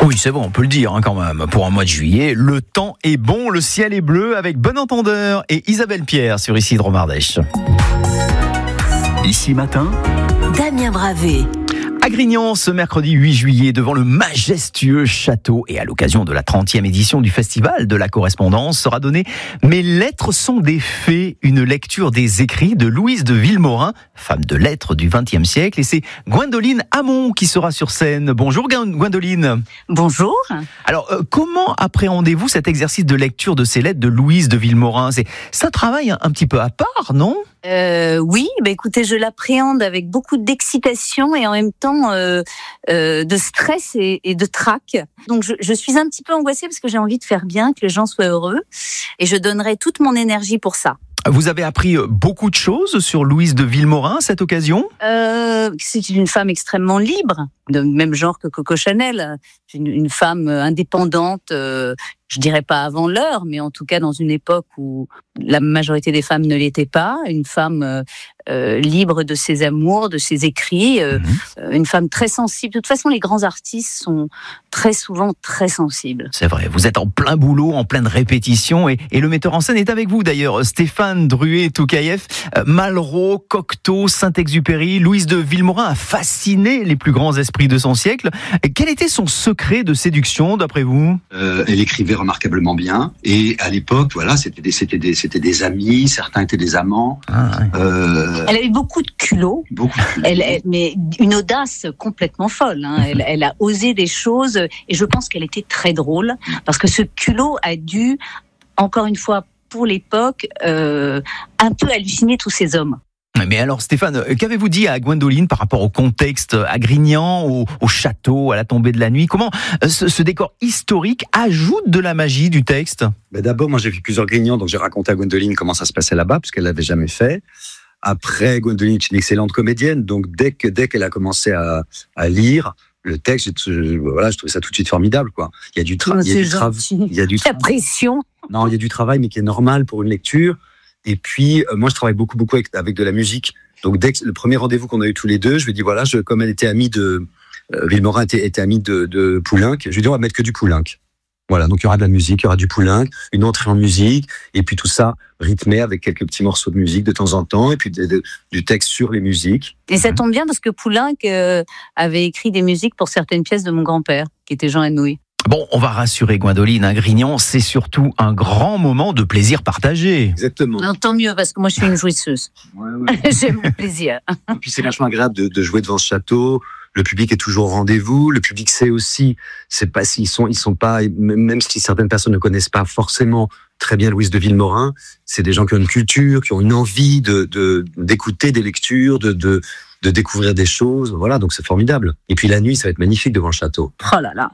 Oui, c'est bon, on peut le dire quand même. Pour un mois de juillet, le temps est bon, le ciel est bleu avec Bon Entendeur et Isabelle Pierre sur Ici Dromardèche. Ici matin, Damien Bravé. À Grignan, ce mercredi 8 juillet, devant le majestueux château et à l'occasion de la 30e édition du Festival de la Correspondance, sera donnée « Mes lettres sont des faits », une lecture des écrits de Louise de Villemorin, femme de lettres du XXe siècle, et c'est Gwendoline Hamon qui sera sur scène. Bonjour Gwendoline. Bonjour. Alors, comment appréhendez-vous cet exercice de lecture de ces lettres de Louise de Villemorin ? C'est un travail un petit peu à part, non ? Oui, écoutez, je l'appréhende avec beaucoup d'excitation et en même temps de stress et de trac. Donc je suis un petit peu angoissée parce que j'ai envie de faire bien, que les gens soient heureux, et je donnerai toute mon énergie pour ça. Vous avez appris beaucoup de choses sur Louise de Villemorin à cette occasion ? C'est une femme extrêmement libre, de même genre que Coco Chanel. Une femme indépendante, je dirais pas avant l'heure, mais en tout cas dans une époque où la majorité des femmes ne l'étaient pas. Une femme libre de ses amours, de ses écrits, une femme très sensible. De toute façon, les grands artistes sont très souvent très sensibles. C'est vrai, vous êtes en plein boulot, en pleine répétition, et le metteur en scène est avec vous d'ailleurs, Stéphane Drouet-Toukaïev. Malraux, Cocteau, Saint-Exupéry, Louise de Villemorin a fasciné les plus grands esprits de son siècle. Quel était son secret de séduction d'après vous ? Elle écrivait remarquablement bien, et à l'époque, voilà, c'était des amis, certains étaient des amants. Elle a eu beaucoup de culot, mais une audace complètement folle. Elle a osé des choses, et je pense qu'elle était très drôle, parce que ce culot a dû, encore une fois, pour l'époque, un peu halluciner tous ces hommes. Mais alors Stéphane, qu'avez-vous dit à Gwendoline par rapport au contexte à Grignan, au château, à la tombée de la nuit ? Comment ce décor historique ajoute de la magie du texte ? D'abord, moi j'ai vu plusieurs Grignans, donc j'ai raconté à Gwendoline comment ça se passait là-bas, parce qu'elle l'avait jamais fait. Après, Gwendoline est une excellente comédienne, donc dès qu'elle a commencé à lire le texte, je trouvais ça tout de suite formidable, quoi. Il y a du travail. La pression. Non, il y a du travail, mais qui est normal pour une lecture. Et puis, moi, je travaille beaucoup avec de la musique. Donc, dès que le premier rendez-vous qu'on a eu tous les deux, je lui ai dit, voilà, comme elle était amie de... Villemorin était amie de Poulenc, je lui ai dit, on va mettre que du Poulenc. Voilà, donc il y aura de la musique, il y aura du Poulenc, une entrée en musique, et puis tout ça rythmé avec quelques petits morceaux de musique de temps en temps, et puis du texte sur les musiques. Et ça tombe bien parce que Poulenc avait écrit des musiques pour certaines pièces de mon grand-père, qui était Jean Anouilh. Bon, on va rassurer Gwendoline, Grignan, c'est surtout un grand moment de plaisir partagé. Exactement. Non, tant mieux, parce que moi je suis une jouisseuse. Ouais. J'aime le plaisir. Et puis c'est vachement agréable de jouer devant ce château. Le public est toujours au rendez-vous. Le public sait aussi, ils sont pas, même si certaines personnes ne connaissent pas forcément très bien Louise de Villemorin, c'est des gens qui ont une culture, qui ont une envie d'écouter des lectures, de découvrir des choses. Voilà, donc c'est formidable. Et puis la nuit, ça va être magnifique devant le château. Oh là là,